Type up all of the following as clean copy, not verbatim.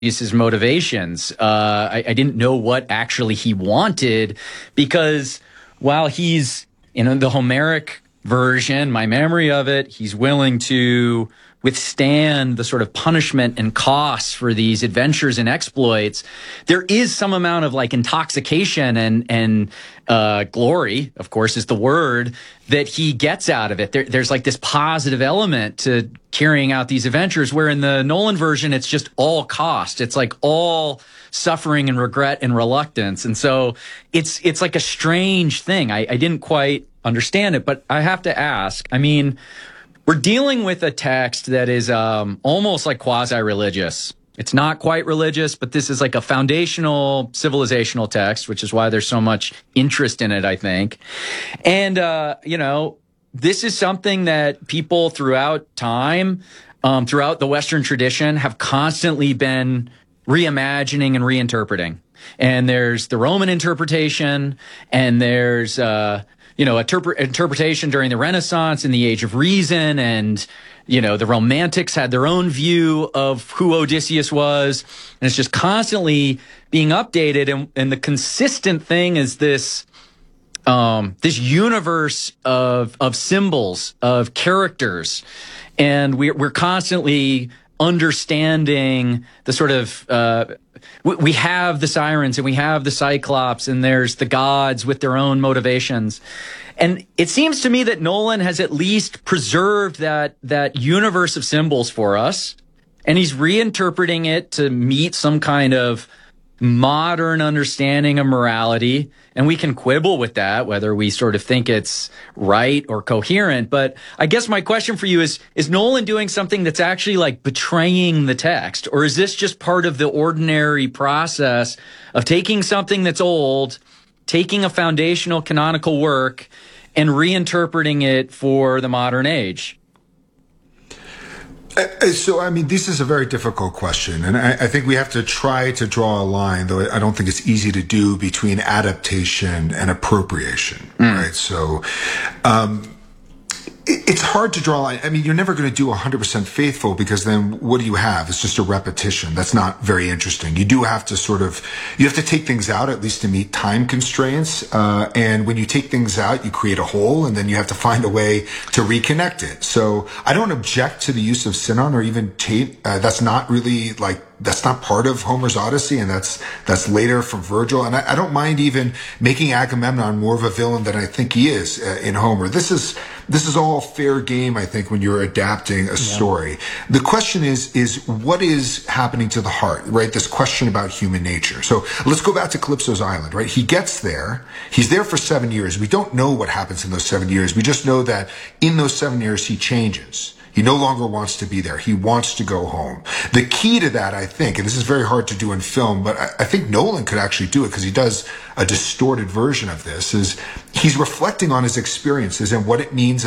his motivations. I didn't know what actually he wanted, because while he's in the Homeric version, my memory of it, he's willing to withstand the sort of punishment and costs for these adventures and exploits. There is some amount of like intoxication and glory, of course, is the word that he gets out of it. There's like this positive element to carrying out these adventures, where in the Nolan version, it's just all cost. It's like all suffering and regret and reluctance. And so it's like a strange thing. I didn't quite understand it, but I have to ask, I mean, we're dealing with a text that is almost like quasi-religious. It's not quite religious, but this is like a foundational civilizational text, which is why there's so much interest in it, I think. And, this is something that people throughout time, throughout the Western tradition, have constantly been reimagining and reinterpreting. And there's the Roman interpretation, and there's interpretation during the Renaissance and the Age of Reason, and the Romantics had their own view of who Odysseus was, and it's just constantly being updated. And the consistent thing is this universe of symbols, of characters, and we're constantly understanding the sort of we have the sirens and we have the Cyclops, and there's the gods with their own motivations. And it seems to me that Nolan has at least preserved that universe of symbols for us, and he's reinterpreting it to meet some kind of modern understanding of morality. And we can quibble with that, whether we sort of think it's right or coherent. But I guess my question for you is Nolan doing something that's actually like betraying the text? Or is this just part of the ordinary process of taking something that's old, taking a foundational canonical work, and reinterpreting it for the modern age? So, I mean, this is a very difficult question, and I think we have to try to draw a line, though I don't think it's easy to do, between adaptation and appropriation, right? So, it's hard to draw a line. I mean, you're never going to do 100% faithful, because then what do you have? It's just a repetition. That's not very interesting. You do have to you have to take things out, at least to meet time constraints. And when you take things out, you create a hole, and then you have to find a way to reconnect it. So I don't object to the use of Sinon or even Tate. That's not really that's not part of Homer's Odyssey, and that's later from Virgil. And I don't mind even making Agamemnon more of a villain than I think he is in Homer. This is all fair game, I think, when you're adapting a story. The question is what is happening to the heart, right? This question about human nature. So let's go back to Calypso's Island, right? He gets there. He's there for 7 years. We don't know what happens in those 7 years. We just know that in those 7 years, he changes. He no longer wants to be there. He wants to go home. The key to that, I think, and this is very hard to do in film, but I think Nolan could actually do it, because he does a distorted version of this, is he's reflecting on his experiences and what it means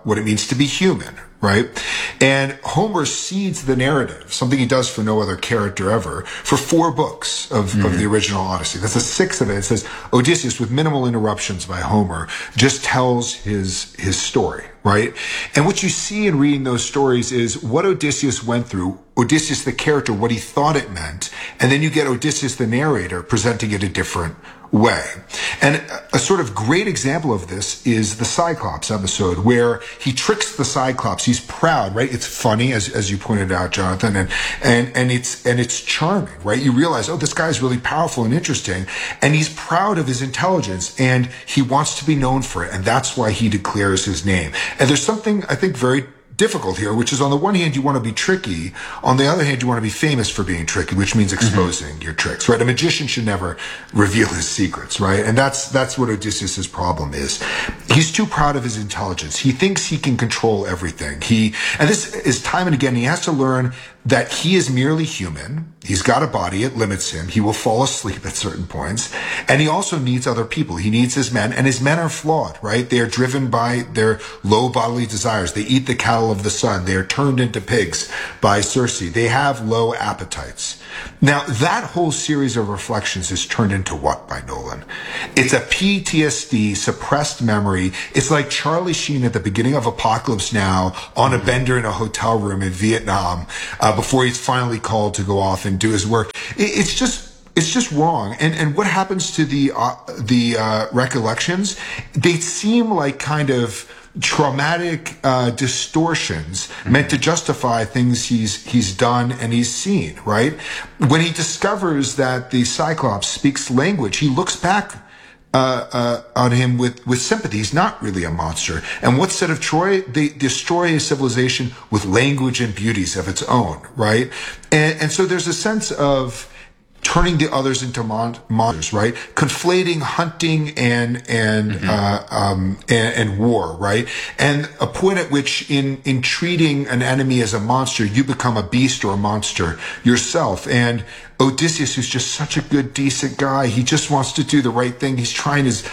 to be human, right? And Homer seeds the narrative, something he does for no other character ever, for 4 books of the original Odyssey. That's the 6th of it. It says Odysseus, with minimal interruptions by Homer, just tells his story, right? And what you see in reading those stories is what Odysseus went through, Odysseus the character, what he thought it meant, and then you get Odysseus the narrator presenting it a different way. And a sort of great example of this is the Cyclops episode, where he tricks the Cyclops. He's proud, right? It's funny, as you pointed out, Jonathan, and it's charming, right? You realize, oh, this guy's really powerful and interesting, and he's proud of his intelligence, and he wants to be known for it, and that's why he declares his name. And there's something, I think, very difficult here, which is, on the one hand, you want to be tricky. On the other hand, you want to be famous for being tricky, which means exposing your tricks, right? A magician should never reveal his secrets, right? And that's what Odysseus' problem is. He's too proud of his intelligence. He thinks he can control everything. And this is time and again, he has to learn that he is merely human. He's got a body. It limits him. He will fall asleep at certain points. And he also needs other people. He needs his men, and his men are flawed, right? They are driven by their low bodily desires. They eat the cattle of the sun. They are turned into pigs by Circe. They have low appetites. Now, that whole series of reflections is turned into what by Nolan? It's a PTSD, suppressed memory. It's like Charlie Sheen at the beginning of Apocalypse Now on a bender in a hotel room in Vietnam, before he's finally called to go off and do his work. It's just wrong. And what happens to the recollections? They seem like kind of traumatic distortions meant to justify things he's done and he's seen, right? When he discovers that the Cyclops speaks language, he looks back on him with sympathy. He's not really a monster. And what's said of Troy? They destroy a civilization with language and beauties of its own, right? And so there's a sense of turning the others into monsters, right? Conflating hunting and war, right? And a point at which in treating an enemy as a monster, you become a beast or a monster yourself. And Odysseus, who's just such a good, decent guy, he just wants to do the right thing. He's trying his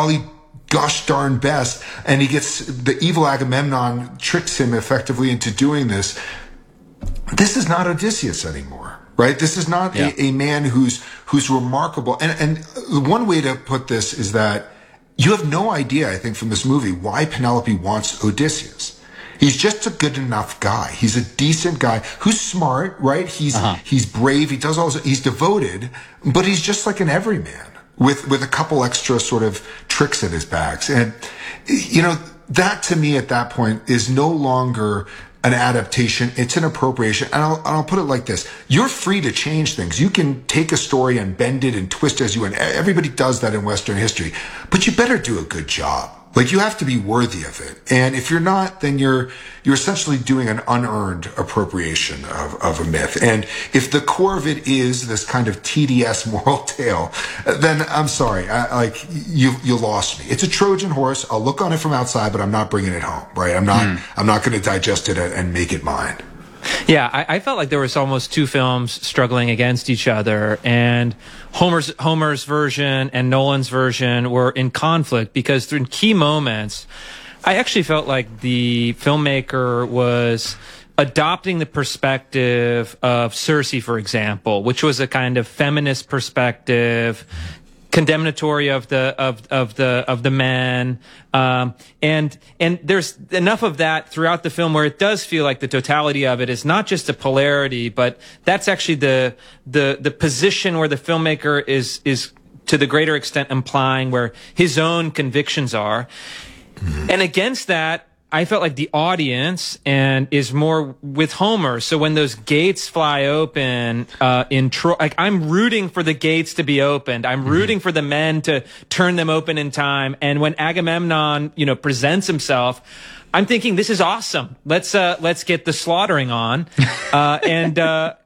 gosh darn best, and he gets the evil Agamemnon tricks him effectively into doing this. This is not Odysseus anymore. Right? This is not a man who's remarkable. And one way to put this is that you have no idea, I think, from this movie, why Penelope wants Odysseus. He's just a good enough guy. He's a decent guy who's smart, right? He's brave. He does all this, he's devoted, but he's just like an everyman with a couple extra sort of tricks in his bags. And, you know, that to me at that point is no longer an adaptation. It's an appropriation. And I'll put it like this. You're free to change things. You can take a story and bend it and twist as you want. Everybody does that in Western history. But you better do a good job. Like, you have to be worthy of it. And if you're not, then you're essentially doing an unearned appropriation of a myth. And if the core of it is this kind of TDS moral tale, then I'm sorry, you lost me. It's a Trojan horse. I'll look on it from outside, but I'm not bringing it home, right? I'm not going to digest it and make it mine. Yeah, I felt like there was almost two films struggling against each other, and Homer's version and Nolan's version were in conflict because through key moments, I actually felt like the filmmaker was adopting the perspective of Circe, for example, which was a kind of feminist perspective, condemnatory of the men, and there's enough of that throughout the film where it does feel like the totality of it is not just a polarity, but that's actually the position where the filmmaker is to the greater extent implying where his own convictions are. And against that, I felt like the audience is more with Homer. So when those gates fly open in Troy, like, I'm rooting for the gates to be opened. I'm rooting for the men to turn them open in time. And when Agamemnon, presents himself, I'm thinking, this is awesome. Let's get the slaughtering on. And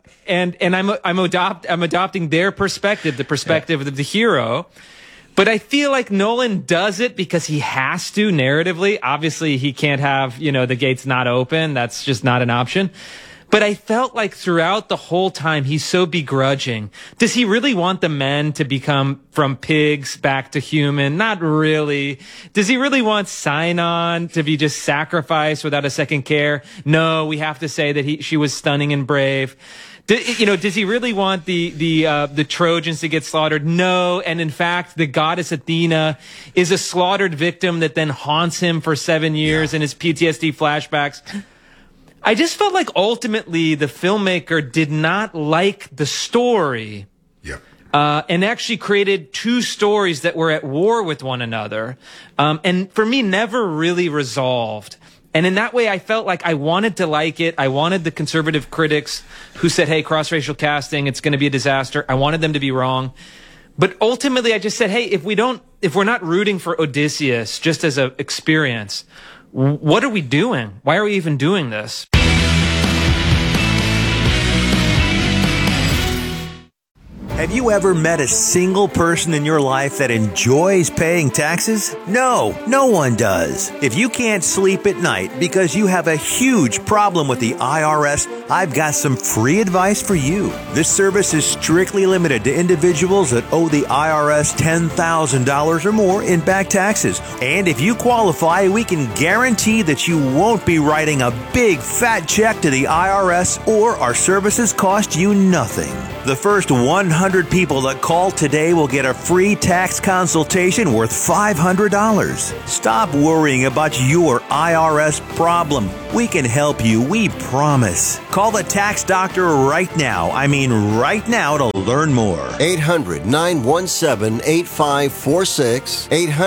I'm adopting their perspective, the perspective of the hero. But I feel like Nolan does it because he has to narratively. Obviously, he can't have, the gates not open. That's just not an option. But I felt like throughout the whole time, he's so begrudging. Does he really want the men to become from pigs back to human? Not really. Does he really want Sinon to be just sacrificed without a second care? No, we have to say that she was stunning and brave. Does he really want the Trojans to get slaughtered? No. And in fact, the goddess Athena is a slaughtered victim that then haunts him for 7 years in his PTSD flashbacks. I just felt like ultimately the filmmaker did not like the story. Yeah. And actually created two stories that were at war with one another. And for me, never really resolved. And in that way, I felt like I wanted to like it. I wanted the conservative critics who said, hey, cross-racial casting, it's going to be a disaster. I wanted them to be wrong. But ultimately, I just said, hey, if we're not rooting for Odysseus just as an experience, what are we doing? Why are we even doing this? Have you ever met a single person in your life that enjoys paying taxes? No, no one does. If you can't sleep at night because you have a huge problem with the IRS, I've got some free advice for you. This service is strictly limited to individuals that owe the IRS $10,000 or more in back taxes. And if you qualify, we can guarantee that you won't be writing a big fat check to the IRS, or our services cost you nothing. The first 100 100 people that call today will get a free tax consultation worth $500. Stop worrying about your IRS problem. We can help you, we promise. Call the tax doctor right now. I mean right now to learn more. 800-917-8546.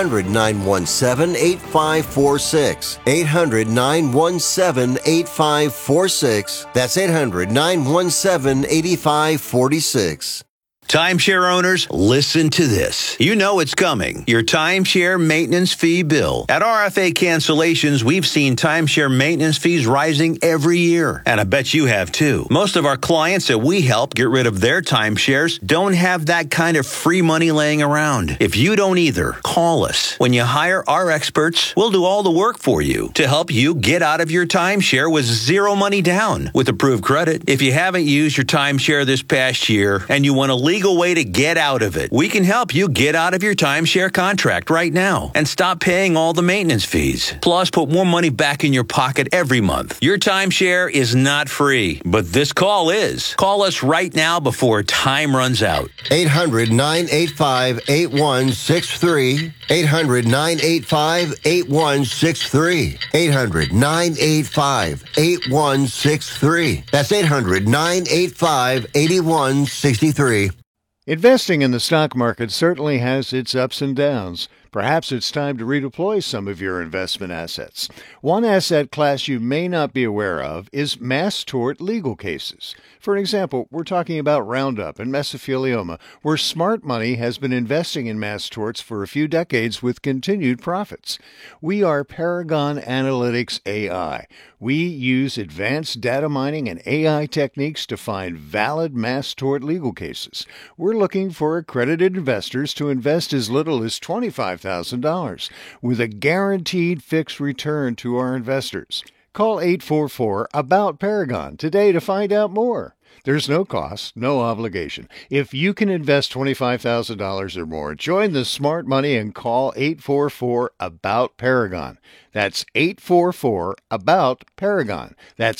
800-917-8546. 800-917-8546. That's 800-917-8546. Timeshare owners, listen to this. You know it's coming. Your timeshare maintenance fee bill. At RFA Cancellations, we've seen timeshare maintenance fees rising every year. And I bet you have too. Most of our clients that we help get rid of their timeshares don't have that kind of free money laying around. If you don't either, call us. When you hire our experts, we'll do all the work for you to help you get out of your timeshare with zero money down with approved credit. If you haven't used your timeshare this past year and you want to legal way to get out of it, we can help you get out of your timeshare contract right now and stop paying all the maintenance fees. Plus, put more money back in your pocket every month. Your timeshare is not free, but this call is. Call us right now before time runs out. 800-985-8163. 800-985-8163. 800-985-8163. That's 800-985-8163. Investing in the stock market certainly has its ups and downs. Perhaps it's time to redeploy some of your investment assets. One asset class you may not be aware of is mass tort legal cases. For example, we're talking about Roundup and mesothelioma, where smart money has been investing in mass torts for a few decades with continued profits. We are Paragon Analytics AI. We use advanced data mining and AI techniques to find valid mass tort legal cases. We're looking for accredited investors to invest as little as $25,000 with a guaranteed fixed return to our investors. Call 844-ABOUT-PARAGON today to find out more. There's no cost, no obligation. If you can invest $25,000 or more, join the smart money and call 844-ABOUT-PARAGON. That's 844-ABOUT-PARAGON. That's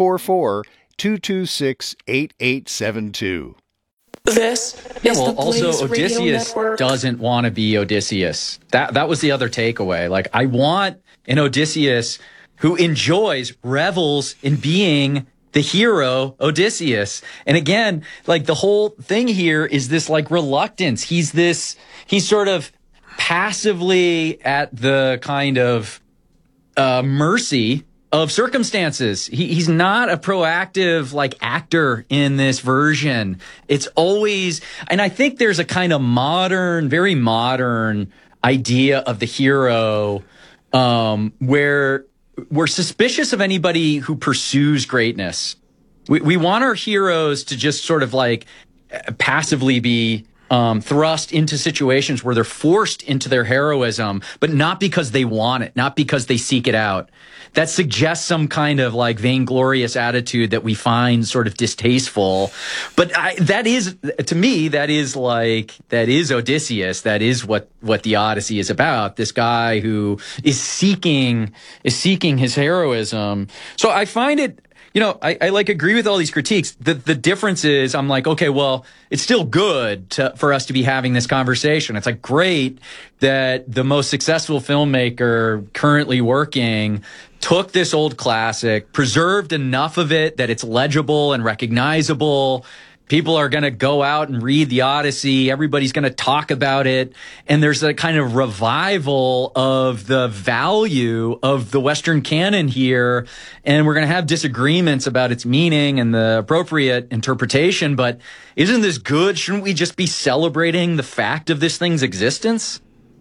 844-226-8872. This is the also Blaze Radio Odysseus Network. doesn't want to be Odysseus. That was the other takeaway. Like, I want an Odysseus who revels in being the hero Odysseus. And again, like, the whole thing here is this like reluctance. He's sort of passively at the kind of mercy of circumstances. He's not a proactive like actor in this version. It's always, and I think there's a kind of modern, very modern idea of the hero, where we're suspicious of anybody who pursues greatness. We want our heroes to just sort of like passively be thrust into situations where they're forced into their heroism, but not because they want it, not because they seek it out. That suggests some kind of like vainglorious attitude that we find sort of distasteful. But that is, to me, that is Odysseus. That is what the Odyssey is about. This guy who is seeking his heroism. So I find it, I like agree with all these critiques. The difference is I'm like, okay, well, it's still good for us to be having this conversation. It's like great that the most successful filmmaker currently working took this old classic, preserved enough of it that it's legible and recognizable. People are going to go out and read the Odyssey. Everybody's going to talk about it. And there's a kind of revival of the value of the Western canon here. And we're going to have disagreements about its meaning and the appropriate interpretation. But isn't this good? Shouldn't we just be celebrating the fact of this thing's existence?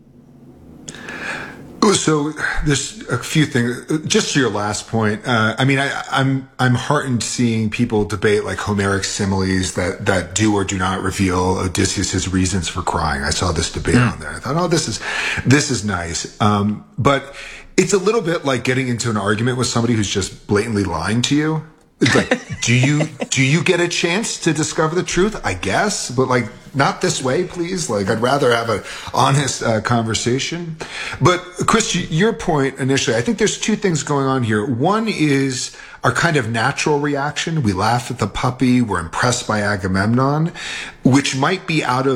So there's a few things. Just to your last point, I'm heartened seeing people debate like Homeric similes that do or do not reveal Odysseus's reasons for crying. I saw this debate on there. I thought, oh, this is nice. But it's a little bit like getting into an argument with somebody who's just blatantly lying to you. Like, do you get a chance to discover the truth? I guess, but like not this way, please. Like, I'd rather have an honest conversation. But Chris, your point initially, I think there's two things going on here. One is our kind of natural reaction. We laugh at the puppy. We're impressed by Agamemnon, which might be are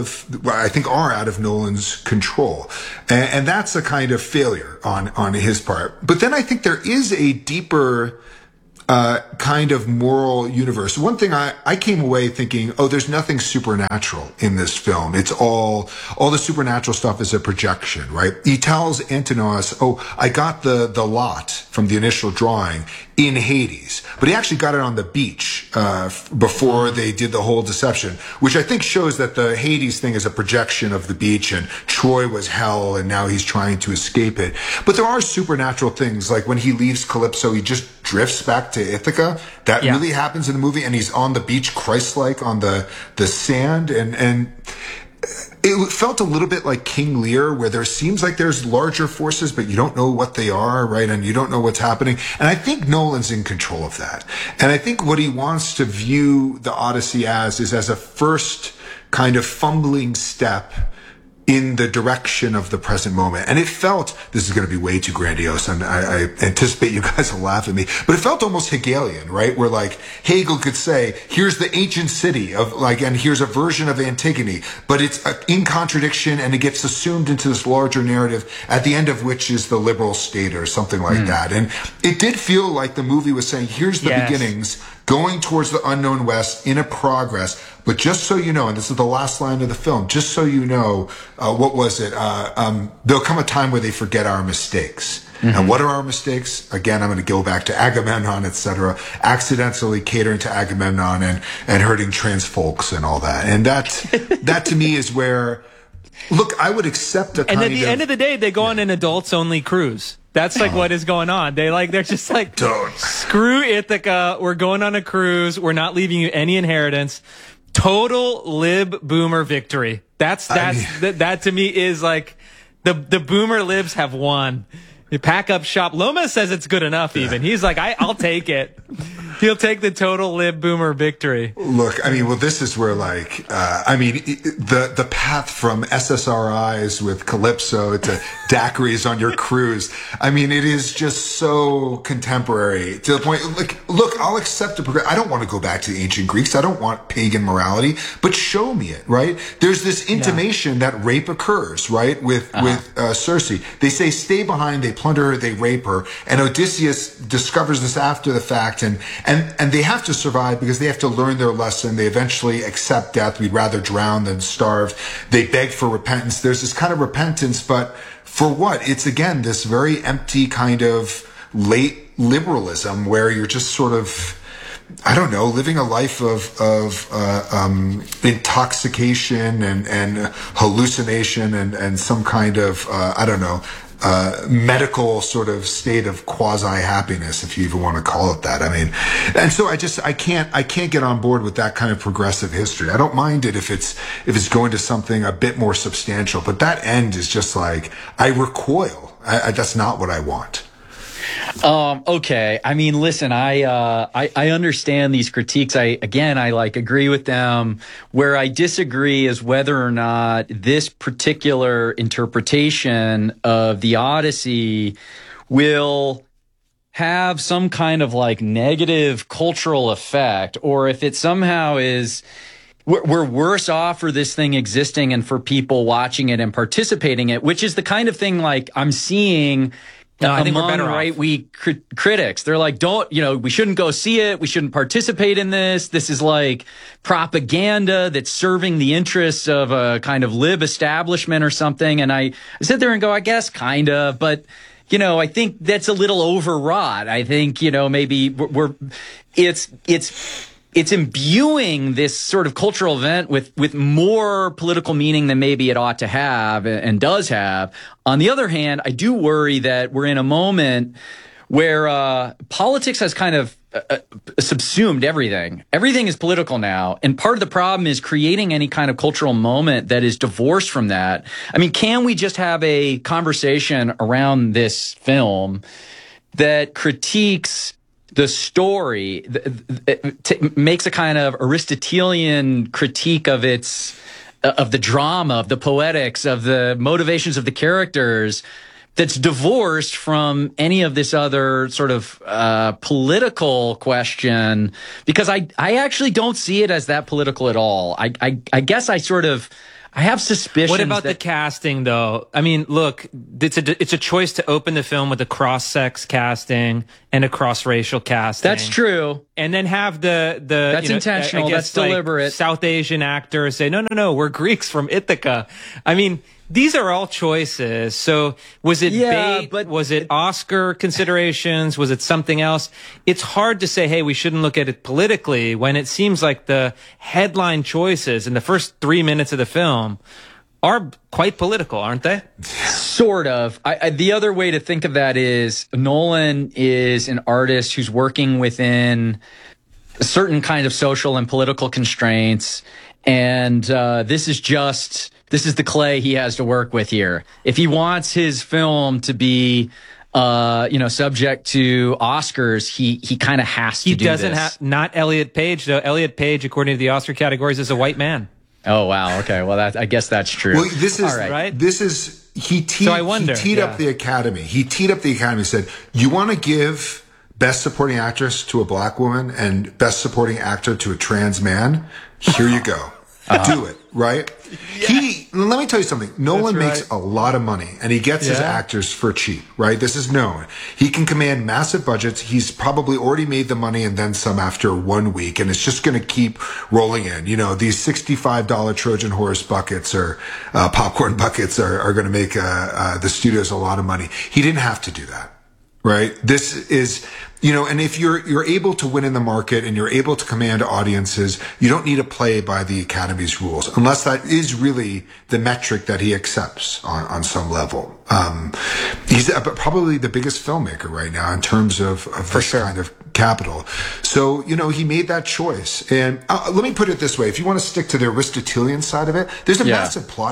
out of Nolan's control. And that's a kind of failure on his part. But then I think there is a deeper kind of moral universe. One thing I came away thinking, there's nothing supernatural in this film. It's all the supernatural stuff is a projection, right? He tells Antinous, I got the lot from the initial drawing in Hades, but he actually got it on the beach before they did the whole deception, which I think shows that the Hades thing is a projection of the beach, and Troy was hell, and now he's trying to escape it. But there are supernatural things, like when he leaves Calypso, he just drifts back to Ithaca. That really happens in the movie, and he's on the beach, Christ-like, on the sand, and it felt a little bit like King Lear, where there seems like there's larger forces, but you don't know what they are, right? And you don't know what's happening. And I think Nolan's in control of that. And I think what he wants to view the Odyssey is as a first kind of fumbling step in the direction of the present moment. And it felt, this is going to be way too grandiose, and I anticipate you guys will laugh at me, but it felt almost Hegelian, right? Where like Hegel could say, here's the ancient city and here's a version of Antigone, but it's in contradiction, and it gets assumed into this larger narrative, at the end of which is the liberal state or something like that. And it did feel like the movie was saying, here's the beginnings, going towards the unknown West in a progress. But just so you know, and this is the last line of the film, just so you know, what was it? There'll come a time where they forget our mistakes. And what are our mistakes? Again, I'm going to go back to Agamemnon, etc. Accidentally catering to Agamemnon and hurting trans folks and all that. And that to me is where, look, I would accept a kind of... And at the end of the day, they go on an adults-only cruise. That's like what is going on. They're just like, screw Ithaca. We're going on a cruise. We're not leaving you any inheritance. Total lib boomer victory. That to me is like the boomer libs have won. You pack up shop. Loma says it's good enough. Even he's like, I'll take it. He'll take the total lib boomer victory. Look, I mean, well, this is where the path from SSRIs with Calypso to daiquiris on your cruise. I mean, it is just so contemporary to the point. Like, look, I'll accept I don't want to go back to the ancient Greeks. I don't want pagan morality, but show me it, right? There's this intimation that rape occurs, right? With Circe. They say, stay behind. They plunder her, they rape her, and Odysseus discovers this after the fact, and they have to survive because they have to learn their lesson. They eventually accept death. We'd rather drown than starve. They beg for repentance. There's this kind of repentance, but for what? It's again this very empty kind of late liberalism where you're just sort of, I don't know, living a life of intoxication and hallucination and some kind of medical sort of state of quasi-happiness, if you even want to call it that. I mean, and so I can't get on board with that kind of progressive history. I don't mind it if it's going to something a bit more substantial, but that end is just like, I recoil. That's not what I want. Okay. I mean, listen, I understand these critiques. I agree with them. Where I disagree is whether or not this particular interpretation of the Odyssey will have some kind of like negative cultural effect, or if it somehow is, we're worse off for this thing existing and for people watching it and participating in it, which is the kind of thing like I'm seeing I think we're among better off. right-wing critics. They're like, we shouldn't go see it. We shouldn't participate in this. This is like propaganda that's serving the interests of a kind of lib establishment or something. And I sit there and go, I guess kind of, but I think that's a little overwrought. I think, maybe it's imbuing this sort of cultural event with more political meaning than maybe it ought to have and does have. On the other hand, I do worry that we're in a moment where politics has kind of subsumed everything. Everything is political now. And part of the problem is creating any kind of cultural moment that is divorced from that. I mean, can we just have a conversation around this film that critiques the story makes a kind of Aristotelian critique of of the drama, of the poetics, of the motivations of the characters, that's divorced from any of this other sort of political question, because I actually don't see it as that political at all. I guess I have suspicions. What about the casting, though? I mean, look, it's a choice to open the film with a cross-sex casting and a cross-racial casting. That's true. And then have the that's intentional. I guess, that's deliberate. South Asian actors say, no, we're Greeks from Ithaca. I mean, these are all choices. So was it bait? Was it Oscar considerations? Was it something else? It's hard to say, hey, we shouldn't look at it politically, when it seems like the headline choices in the first 3 minutes of the film are quite political, aren't they? Sort of. The other way to think of that is Nolan is an artist who's working within a certain kind of social and political constraints. And this is the clay he has to work with here. If he wants his film to be, subject to Oscars, he kind of has to do this. He doesn't have, not Elliot Page, though. Elliot Page, according to the Oscar categories, is a white man. Oh, wow. Okay. Well, I guess that's true. Well, this is, all right. He teed up the Academy. He teed up the Academy and said, you want to give Best Supporting Actress to a black woman and Best Supporting Actor to a trans man? Here you go. Do it, right? Yes. Let me tell you something. Nolan makes a lot of money, and he gets his actors for cheap, right? This is known. He can command massive budgets. He's probably already made the money and then some after 1 week, and it's just going to keep rolling in. You know, these $65 Trojan horse buckets or popcorn buckets are going to make the studios a lot of money. He didn't have to do that. Right. This is, and if you're able to win in the market and you're able to command audiences, you don't need to play by the Academy's rules, unless that is really the metric that he accepts on some level. He's probably the biggest filmmaker right now in terms of this kind of capital. So, he made that choice. And let me put it this way. If you want to stick to the Aristotelian side of it, there's a massive plot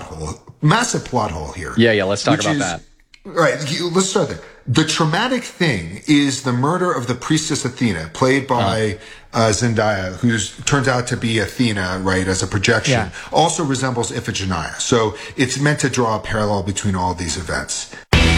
hole here. Yeah. Let's talk about that. Right. Let's start there. The traumatic thing is the murder of the priestess Athena, played by Zendaya, who turns out to be Athena, right, as a projection, also resembles Iphigenia. So it's meant to draw a parallel between all these events.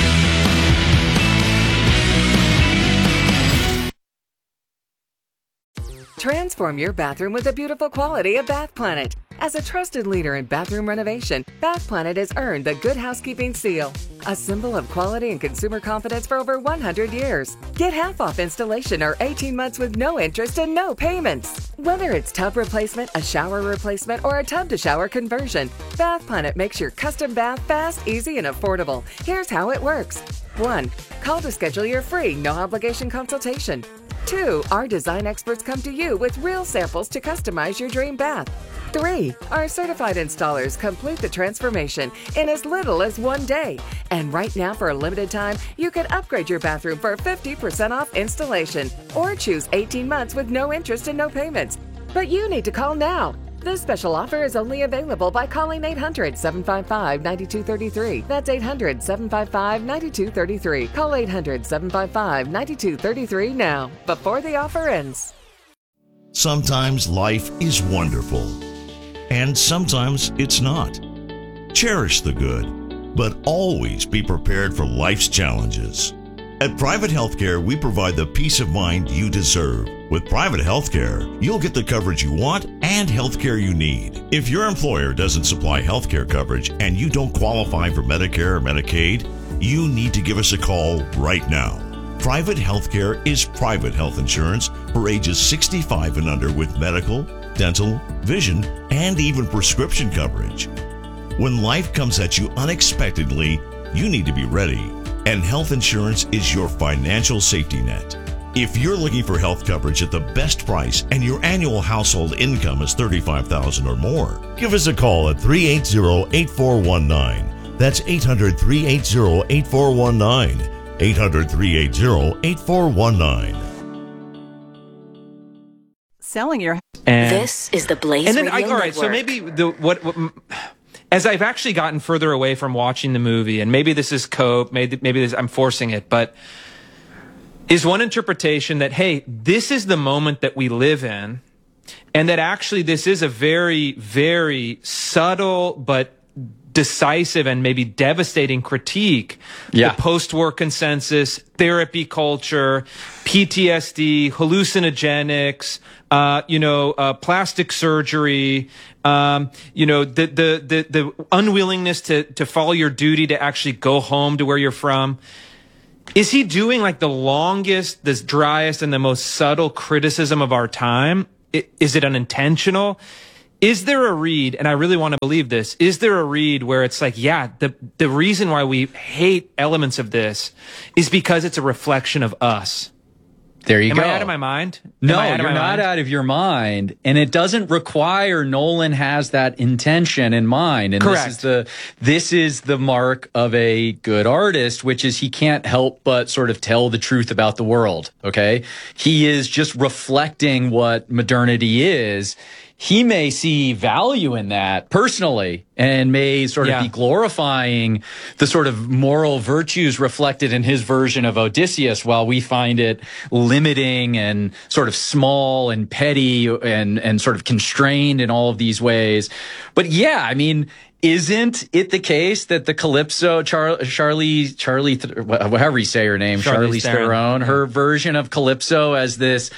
Transform your bathroom with the beautiful quality of Bath Planet. As a trusted leader in bathroom renovation, Bath Planet has earned the Good Housekeeping seal, a symbol of quality and consumer confidence for over 100 years. Get half off installation or 18 months with no interest and no payments. Whether it's tub replacement, a shower replacement, or a tub-to-shower conversion, Bath Planet makes your custom bath fast, easy, and affordable. Here's how it works. 1. Call to schedule your free, no-obligation consultation. 2. Our design experts come to you with real samples to customize your dream bath. 3. Our certified installers complete the transformation in as little as 1 day. And right now, for a limited time, you can upgrade your bathroom for 50% off installation or choose 18 months with no interest and no payments. But you need to call now. This special offer is only available by calling 800-755-9233. That's 800-755-9233. Call 800-755-9233 now, before the offer ends. Sometimes life is wonderful, and sometimes it's not. Cherish the good, but always be prepared for life's challenges. At Private Healthcare, we provide the peace of mind you deserve. With Private Healthcare, you'll get the coverage you want and healthcare you need. If your employer doesn't supply healthcare coverage and you don't qualify for Medicare or Medicaid, you need to give us a call right now. Private Healthcare is private health insurance for ages 65 and under with medical, dental, vision, and even prescription coverage. When life comes at you unexpectedly, you need to be ready. And health insurance is your financial safety net. If you're looking for health coverage at the best price and your annual household income is $35,000 or more, give us a call at 380-8419. That's 800-380-8419. 800-380-8419. Selling your... This is the Blaze and then, Radio all right, Network. so maybe as I've actually gotten further away from watching the movie, and maybe this is cope, maybe this, I'm forcing it, but is one interpretation that, hey, this is the moment that we live in, and that actually this is a very, very subtle but decisive and maybe devastating critique. Yeah. The post-war consensus, therapy culture, PTSD, hallucinogenics, plastic surgery, the unwillingness to follow your duty to actually go home to where you're from. Is he doing like the longest, the driest, and the most subtle criticism of our time? Is it unintentional? Is there a read, and I really want to believe this, is there a read where it's like, yeah, the reason why we hate elements of this is because it's a reflection of us? There you go. Am I out of my mind? No, you're not out of your mind. And it doesn't require Nolan has that intention in mind. And correct. This is the mark of a good artist, which is he can't help but sort of tell the truth about the world. Okay. He is just reflecting what modernity is. He may see value in that personally and may sort of be glorifying the sort of moral virtues reflected in his version of Odysseus, while we find it limiting and sort of small and petty and sort of constrained in all of these ways. But yeah, I mean, isn't it the case that the Calypso, Charlie, however you say her name, Charlize Theron, her version of Calypso as this,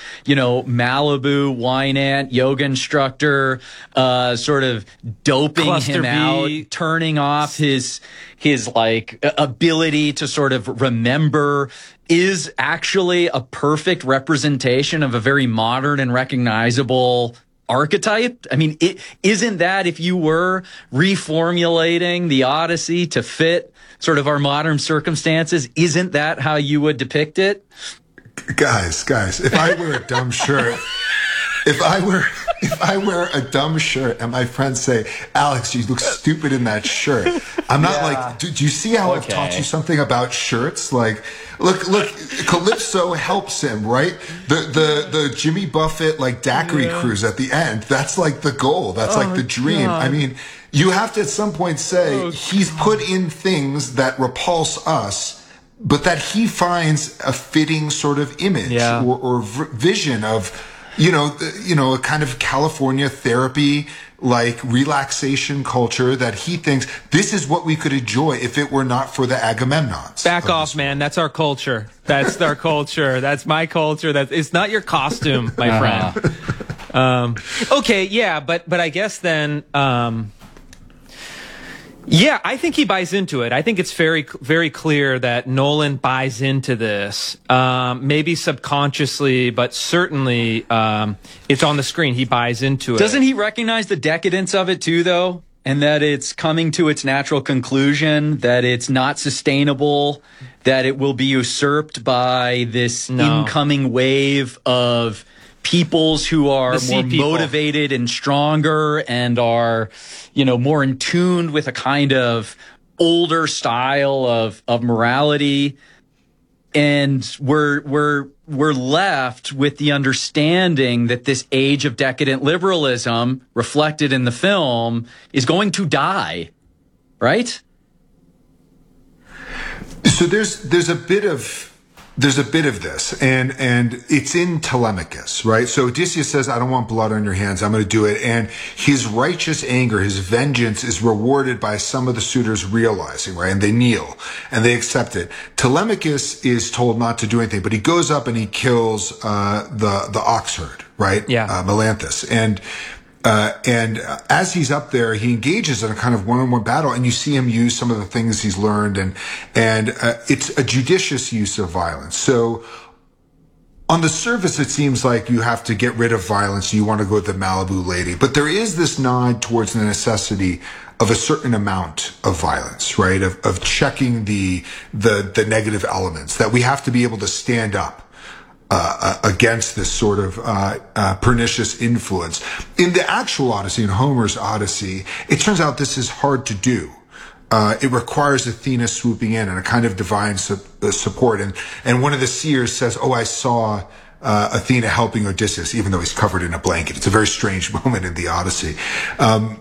Malibu wine ant, yoga instructor, sort of doping Cluster him B. out, turning off his like ability to sort of remember, is actually a perfect representation of a very modern and recognizable archetype? I mean, isn't that, if you were reformulating the Odyssey to fit sort of our modern circumstances, isn't that how you would depict it? Guys, if I wear a dumb shirt, if I wear a dumb shirt and my friends say, Alex, you look stupid in that shirt, I'm not like, do you see how I've taught you something about shirts? Like, look, Calypso helps him, right? The Jimmy Buffett, like, daiquiri cruise at the end, that's like the goal. That's like the dream. God. I mean, you have to at some point say, he's put in things that repulse us, but that he finds a fitting sort of image or vision of, a kind of California therapy, like relaxation culture that he thinks this is what we could enjoy if it were not for the Agamemnons. Back off, man. That's our culture. That's our culture. That's my culture. It's not your costume, my friend. Okay, yeah, but I guess then, I think he buys into it. I think it's very, very clear that Nolan buys into this, maybe subconsciously, but certainly it's on the screen. He buys into it. Doesn't he recognize the decadence of it too, though? And that it's coming to its natural conclusion, that it's not sustainable, that it will be usurped by this incoming wave of peoples who are more motivated and stronger and are, more in tune with a kind of older style of morality. And we're left with the understanding that this age of decadent liberalism reflected in the film is going to die, right? So there's a bit of this, and it's in Telemachus, right? So Odysseus says, I don't want blood on your hands, I'm going to do it. And his righteous anger, his vengeance is rewarded by some of the suitors realizing, right? And they kneel and they accept it. Telemachus is told not to do anything, but he goes up and he kills the ox herd, right? Melanthus. And as he's up there, he engages in a kind of one-on-one battle, and you see him use some of the things he's learned, and it's a judicious use of violence. So on the surface, it seems like you have to get rid of violence, and you want to go with the Malibu lady, but there is this nod towards the necessity of a certain amount of violence, right? Of checking the negative elements, that we have to be able to stand up against this sort of pernicious influence. In the actual Odyssey, in Homer's Odyssey, it turns out this is hard to do. It requires Athena swooping in and a kind of divine support. And one of the seers says, I saw Athena helping Odysseus, even though he's covered in a blanket. It's a very strange moment in the Odyssey.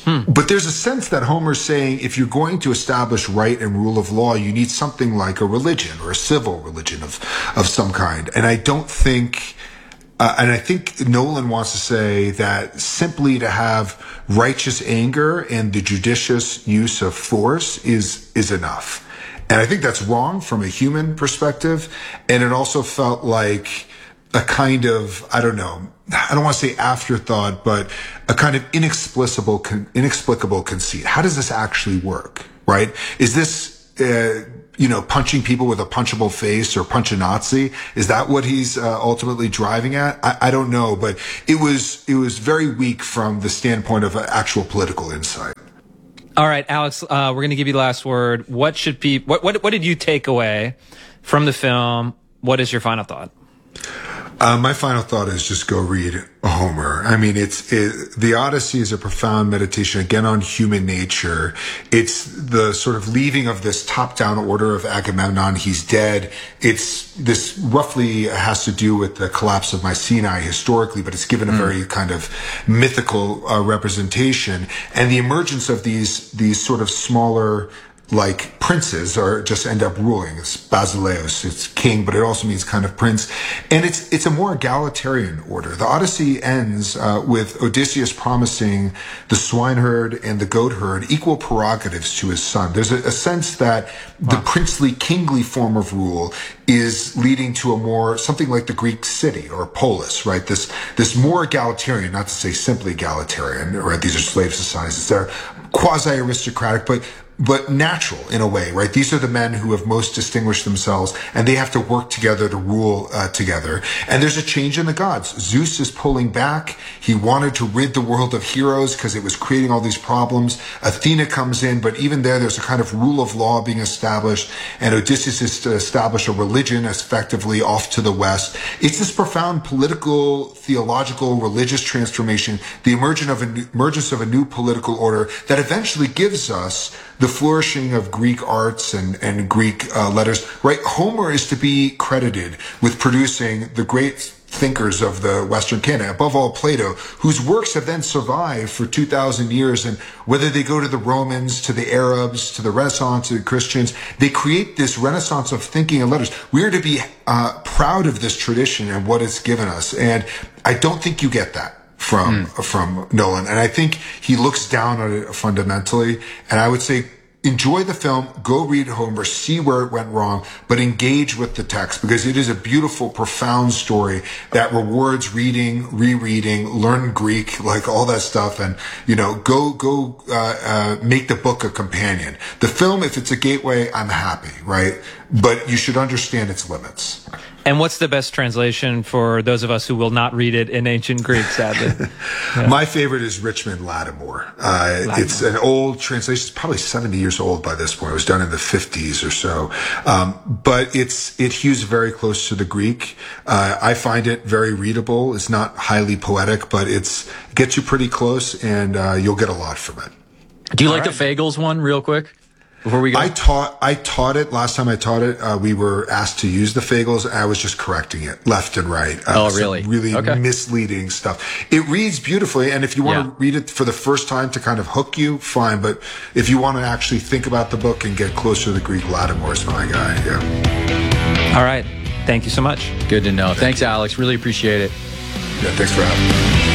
But there's a sense that Homer's saying if you're going to establish right and rule of law, you need something like a religion or a civil religion of some kind. And I don't think, and I think Nolan wants to say that simply to have righteous anger and the judicious use of force is enough. And I think that's wrong from a human perspective. And it also felt like a kind of, I don't want to say afterthought, but a kind of inexplicable conceit. How does this actually work, right? Is this, punching people with a punchable face or punch a Nazi? Is that what he's ultimately driving at? I don't know, but it was very weak from the standpoint of actual political insight. All right, Alex, we're going to give you the last word. What did you take away from the film? What is your final thought? My final thought is just go read Homer. I mean, the Odyssey is a profound meditation again on human nature. It's the sort of leaving of this top-down order of Agamemnon. He's dead. This roughly has to do with the collapse of Mycenae historically, but it's given a very kind of mythical representation, and the emergence of these sort of smaller like princes or just end up ruling. It's basileus, it's king, but it also means kind of prince. And it's a more egalitarian order. The Odyssey ends with Odysseus promising the swineherd and the goatherd equal prerogatives to his son. There's a sense that the princely, kingly form of rule is leading to a more, something like the Greek city or polis, right? This more egalitarian, not to say simply egalitarian, right? These are slave societies. They're quasi-aristocratic, but natural in a way, right? These are the men who have most distinguished themselves, and they have to work together to rule together. And there's a change in the gods. Zeus is pulling back. He wanted to rid the world of heroes because it was creating all these problems. Athena comes in, but even there's a kind of rule of law being established, and Odysseus is to establish a religion effectively off to the west. It's this profound political, theological, religious transformation, the emergence of a new political order that eventually gives us the flourishing of Greek arts and Greek letters, right? Homer is to be credited with producing the great thinkers of the Western canon, above all Plato, whose works have then survived for 2,000 years. And whether they go to the Romans, to the Arabs, to the Renaissance, to the Christians, they create this renaissance of thinking and letters. We are to be proud of this tradition and what it's given us. And I don't think you get that from Nolan. And I think he looks down on it fundamentally. And I would say, enjoy the film, go read Homer, see where it went wrong, but engage with the text because it is a beautiful, profound story that rewards reading, rereading, learn Greek, like all that stuff. And, go make the book a companion. The film, if it's a gateway, I'm happy, right? But you should understand its limits. And what's the best translation for those of us who will not read it in ancient Greek, sadly? Yeah. My favorite is Richmond Lattimore. It's an old translation. It's probably 70 years old by this point. It was done in the 50s or so. But it hews very close to the Greek. I find it very readable. It's not highly poetic, but it gets you pretty close, and you'll get a lot from it. Do you like the Fagles one real quick? Before we go? I taught it. Last time I taught it, we were asked to use the Fagles, and I was just correcting it left and right. Really? Really misleading stuff. It reads beautifully, and if you want to read it for the first time to kind of hook you, fine. But if you want to actually think about the book and get closer to the Greek, Lattimore's my guy. Yeah. All right. Thank you so much. Good to know. Thanks, Alex. Really appreciate it. Yeah, thanks for having me.